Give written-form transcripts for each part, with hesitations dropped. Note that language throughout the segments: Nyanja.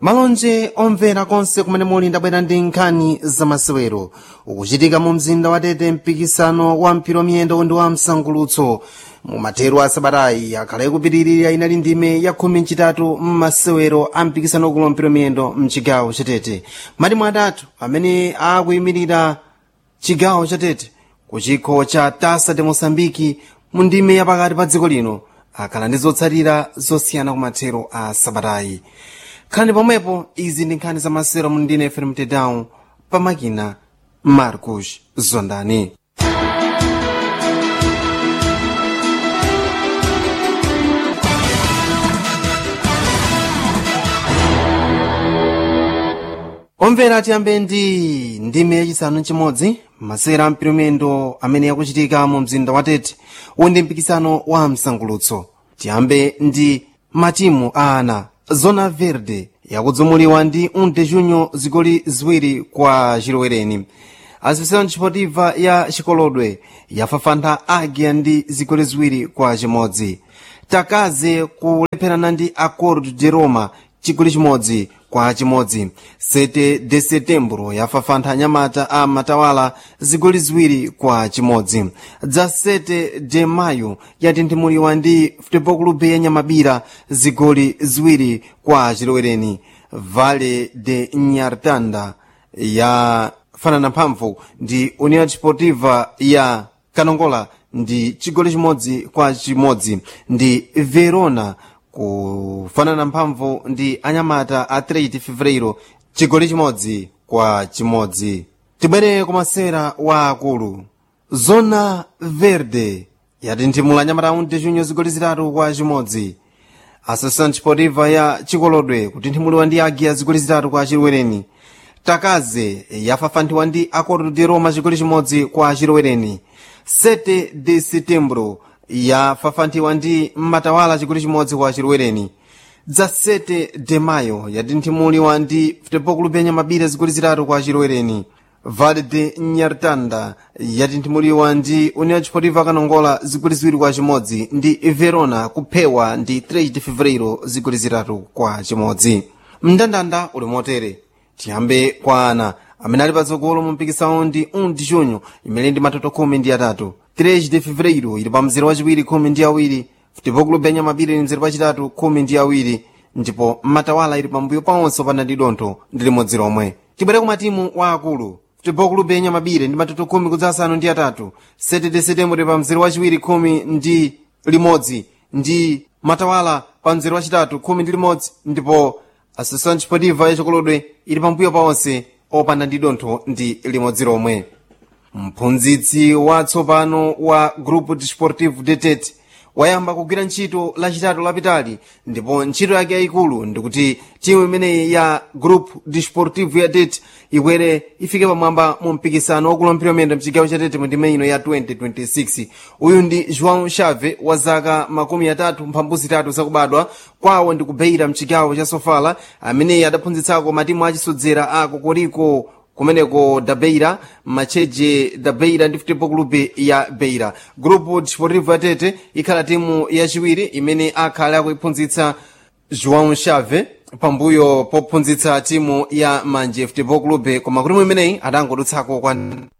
malonje omvera konse kumene muli ndabwera ndi nkhani zamasewero ukuchitika mu mzinda wa Tete. Mpikisano wa mpira wamiyendo ndi wa msangulutso mu mathero a sabatayi akhale kupitirira inali ndime ya 13 m'masewero a mpikisano wa mpira wamiyendo mchigawo cha Tete. matimu atatu amene akuyimirira chigawo cha Tete ku chikho cha Taça de Moçambique mu ndime yapakati pa dziko lino akhala ndi zotsatira zosiyana ku mathero a sabatayi. Khalani pomwepo, izi ndi nkhani zamasewero mu ndine FM Tedown, pamakina Marcos Zondani. Omvera tiyambe ndi ndime yachisanu ndi chimodzi masewera ampira wamiyendo amene akuchitika mu mzinda wa Tete undi mpikisano wa msangulutso. Tiyambe ndi matimu a ana. Zona Verde yakudzumuliwa ndi 1 de junho zigoli ziwiri kwa chilowereni. Associação Desportiva ya Chikolodwe yafafantha Águia ndi zigoli ziwiri kwa chimodzi. Takaze kulepherana ndi Acordo de Roma chigoli chimodzi kwa chimodzi. 7 de setembro yafafantha anyamata a Matawala zigoli ziwiri kwa chimodzi. 7 de maio yatinthumuliwa ndi Futebol Clube ya Nyamabira zigoli ziwiri kwa chilowereni. Vale de Nyartanda yafanana mphamvu ndi União Desportiva ya Kanongola ndi chigoli chimodzi kwa chimodzi. Ndi Verona kufanana mphamvu ndi anyamata a 3 de fevereiro chigoli chimodzi kwa chimodzi. Tibwere kumasewera wa akulu. Zona Verde yatinthimula anyamata a 1 de junho zigoli zitatu kwa chimodzi. Associação Desportiva ya Chikolodwe kutinthimuliwa ndi Águia zigoli zitatu kwa chilowereni. Takaze yafafanthiwa ndi Acordo de Roma chigoli chimodzi kwa chilowereni. 7 de setembro yafafanthiwa ndi Matawala chigoli chimodzi kwa chilowereni. 7 de maio yatinthumuliwa ndi Futebol Clube ya Nyamabira zigoli zitatu kwa chilowereni. Vale de Nyartanda yatinthumuliwa ndi União Desportiva Kanongola zigoli ziwiri kwa chimodzi. Ndi Verona kuphewa ndi 3 de fevereiro zigoli zitatu kwa chimodzi. Mndandanda uli motere. Tiyambe kwa ana amene ali patsogolo mu mpikisano ndi 1 de junho imene ndi matoto 13. 3 de fevereiro ili pa mzere wachiwiri 12. Futebol Clube ya Nyamabira ili mzere wachitatu 12. Ndipo Matawala ili pambuyo pawonse opanda ndi dontho ndi limodzi lomwe. Tibwere ku matimu wa akulu. Futebol Clube ya Nyamabira ndi matoto 13. 7 de setembro pa mzere wachiwiri 11 ndi Matawala pa mzere wachitatu 11. Ndipo Associação Desportiva ya Chikolodwe ili pambuyo pawonse opanda ndi dontho ndi limodzi lomwe. Mphunzitsi watsopano wa Grupo Desportivo de Tete wayamba kugwira ntchito lachitatu lapitali, ndipo ntchito yake yayikulu ndikuti timu imeneyi ya Grupo Desportivo ya Tete ikwere ifike pamwamba mu mpikisano wa mpira wamiyendo mchigawo cha Tete mu ndime ino ya 2026. Uyu ndi João Chave wa zaka 33 zakubadwa, kwawo ndi kubeira mchigawo cha Sofala, amene adaphunzitsako matimu achisodzera a Kokoriko kumeneko da Beira, Macheje da Beira ndi Futebol Clube ya Beira. Grupo Desportivo ya Tete ikhala timu yachiwiri imene akhala akuiphunzitsa João Chave pambuyo pophunzitsa timu ya Manje Futebol Clube, koma kuti mu imeneyi adangodutsako kwa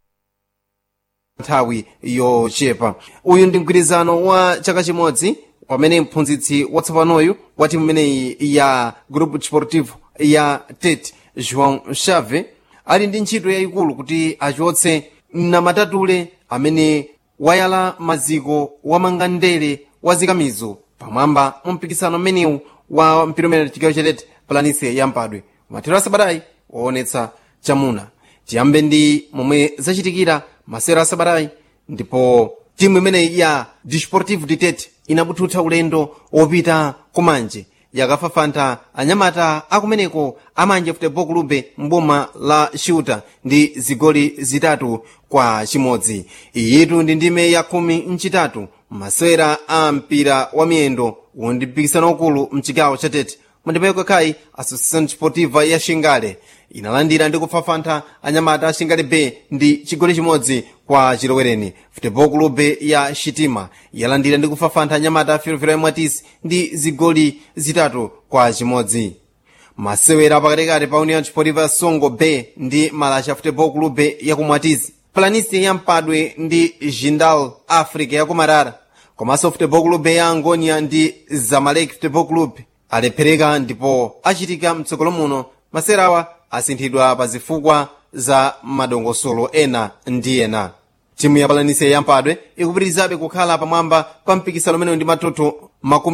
nthawi yochepa. Uyu ndi mgwirizano wa chaka chimodzi pamene mphunzitsi watsopanoyu wa timu imeneyi ya Grupo Desportivo ya Tete João Chave ali ndi ntchito yayikulu kuti achotse Namatadule amene wayala maziko wamanga ndere wa zikamizo pamwamba mu mpikisano mmenewu wa mpira umene chigawo cha Tete Planície ya Mpadwe. Mathero asabatayi waonetsa chamuna. Tiyambe ndi momwe zachitikira masewera asabatayi, ndipo timu imeneyi ya Desportivo de Tete inabuthutsa ulendo wopita kumanje yakafafantha anyamata akumeneko amanje Futebol Clube mboma la Xuta ndi zigoli zitatu kwa chimodzi. Iyitu ndi ndime ya 13 masewera a mpira wa miyendo undi mpikisano ukulu mchigawo cha Tete. Mundime kakhayi Associação Desportiva ya Xingale inalandira ndi kufafantha anyamata a Xingale B ndi chigoli chimodzi kwa chilowereni. Futebol Clube ya Xitima yalandira ndi kufafantha anyamata a Ferroviário Mwatisi ndi zigoli zitatu kwa chimodzi. masewera pakatikati pa União Desportiva Songo B ndi Malacha Futebol Clube yakumwatizi, Planície ya Mpadwe ndi Jindal Africa yakumarara, komanso Futebol Clube ya Angonia ndi Zamalek Futebol Clube alephereka ndipo achitika mtsogolo muno. Masewerawa asinthidwa pa zifukwa za madongosolo ena ndi ena. Timu ya Planície ya Mpadwe ikupitirizabe kukhala pamwamba pa mpikisano umene ndi matoto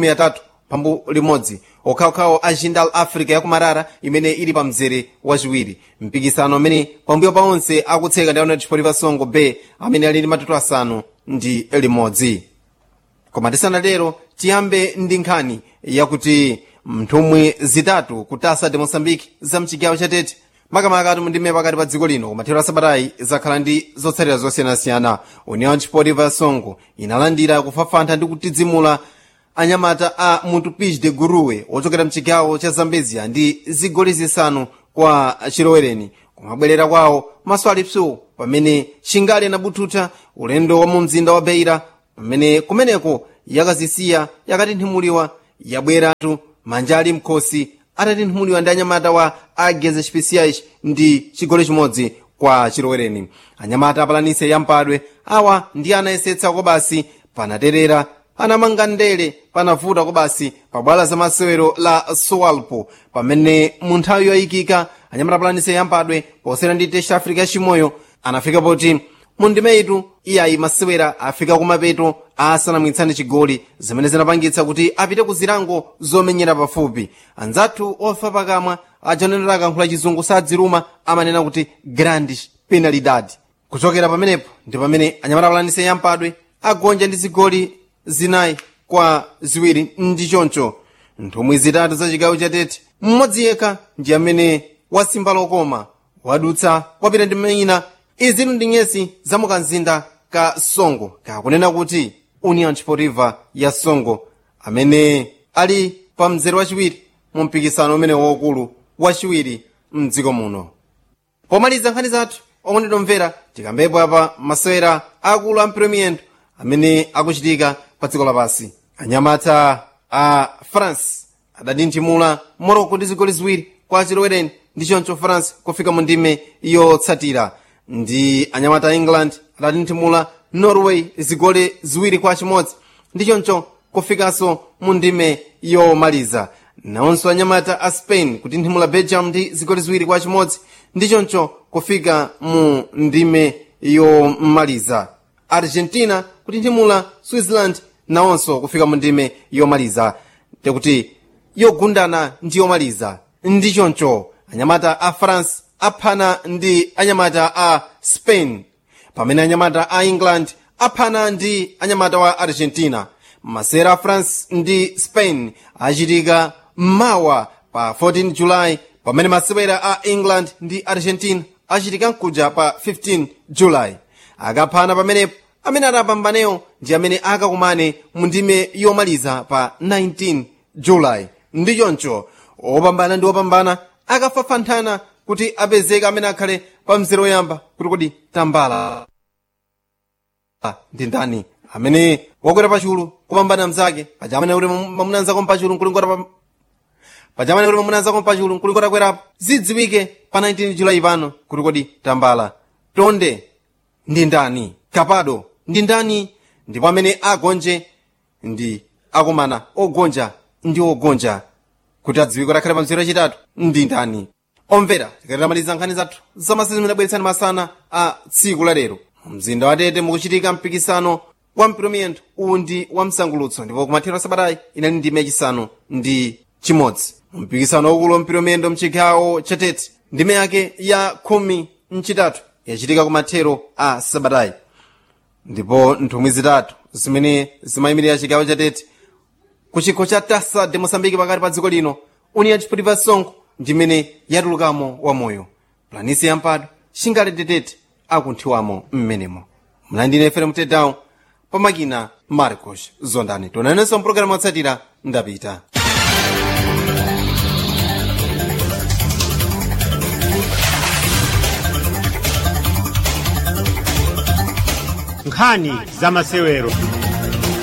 30 okhaokhawo a Jindal Africa yakumarara imene ili pa mzere wachiwiri. Mpikisano amene pambuyo pa onse akutseka ndi União Desportiva Songo B amene ali ndi matoto 6. Koma tisanatero tiyambe ndi nkhani yakuti nthumwi zitatu kutasa de Moçambique za mchigawo cha Tete makamaka ndime pakati pa dziko lino kumathero a sabatayi zakhala ndi zotsatira zosiyanasiyana. União Desportiva Songo inalandira kufafantha ndi kutidzimula anyamata a Mutupis de Guruwe ochokera mchigawo cha Zambezia ndi zigoli zisanu kwa chilowereni. Kumabwerera kwawo maso alipsu pamene chingali anabututha ulendo wa mu mzinda wa Beira pamene kumeneko yakazisiya yakatinthumuliwa yabweratu manja ali mkhosi atatinthumuliwa ndi anyamata wa Ageze Speciais ndi chigoli chimodzi kwa chilowereni. Anyamata a Planície ya Mpadwe awa ndi anayesetsa kwa basi panaterera anamanga ndere panavuta kwa basi pa bwalo la masewero la Soalpo pamene mu nthawi yoyikika anyamata a Planície ya Mpadwe posera ndi Test Africa Chimoyo anafika poti mundimeyitu iyayi masewera afika kumapeto asanamwitsane chigoli zimene zinapangitsa kuti apite ku zilango zomenyera pafupi. Anzathu ofa pakamwa ajanenera akankhula chizungu sadziruma amanena kuti grand penalidade. Kuchokera pamenepo ndi pamene anyamata a Planície ya Mpadwe agonja ndi zigoli 4-2 ndi choncho. Nthumwi zitatu za chigawo cha Tete mmodzi yekha ndi amene wasimba lokoma wadutsa wapita ndi mayina. Izi ndi nyesi za mukanzinda ka Songo kakunena kuti União Desportiva ya Songo amene ali pa mzere wachiwiri mu mpikisano umene waukulu wachiwiri mdziko muno. Pomaliza nkhani zathu okondedwa omvera tikambepo apa masewera akulu a mpiromiyendo amene akuchitika pa dziko lapansi. Anyamata a France adatinthimula Morocco ndi zigoli 2 kwa chilowereni ndi choncho France kufika mu ndime yotsatira. Ndi anyamata a England adatinthimula Norway zigoli 2 kwa chimodzi ndi choncho kufikanso mu ndime yomaliza. Nawonso anyamata a Spain kutinthimula Belgium ndi zigoli 2 kwa chimodzi ndi choncho kufika mu ndime yomaliza. Argentina kutinthimula Switzerland nawonso kufika mu ndime yomaliza tekuti yogundana ndi yomaliza. Ndi choncho anyamata a France aphana ndi anyamata a Spain pamene anyamata a England aphana ndi anyamata wa Argentina. Masewera a France ndi Spain achitika mawa pa 14 July pamene masewera a England ndi Argentina achitika mkuja pa 15 July. Akaphana pamenepo amene adapambanewo ndi amene akakumane mu ndime yomaliza pa 19 July. Ndi choncho opambana ndi opambana akafafanthana kuti apezeka amene akhale pa mzere woyamba kuti kodi tambala ndi ndani amene wakwera pachulu kupambana mzake pachamene kuti mamuna nzako mpachulu nkulingota kwerapo zidziwike pa 19 July pano kuti kodi tambala tonde ndi ndani, kapado ndi ndani, ndipo amene agonje ndi akumana ogonja ndi ogonja kuti adziwike akhale pa mzere wachitatu ndi ndani. Omvera tikatamaliza nkhani zathu zamasizini mudabweretsani masana a tsiku la lero mzinda wa Tete mukuchitika mpikisano wa mpiromiyendo uwu ndi wa msangulutso ndipo kumathero a sabatayi inali ndime yachisanu ndi chimodzi. Mpikisano waukulu wa mpiromiyendo mchigawo cha Tete ndime yake ya 13 yachitika kumathero a sabatayi ndipo nthumwi zitatu zimene zimayimirira chigawo cha Tete ku chikho cha Taça de Moçambique pakati pa dziko lino União Desportiva Songo ndimene yatulukamo wamoyo. Planície ya Mpadwe Xingale de Tete akunthiwamo mmenemo. Mlandine FM Tedown pamakina Marcos Zondani. Tonanenso mpulogalamu yotsatira ndapita. Nkhani za masewero.